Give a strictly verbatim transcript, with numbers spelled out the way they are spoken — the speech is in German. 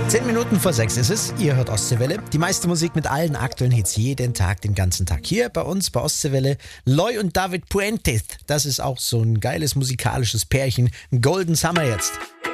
Zehn Minuten vor sechs ist es. Ihr hört Ostseewelle. Die meiste Musik mit allen aktuellen Hits jeden Tag, den ganzen Tag. Hier bei uns bei Ostseewelle. Loy und David Puentes. Das ist auch so ein geiles musikalisches Pärchen. Golden Summer jetzt.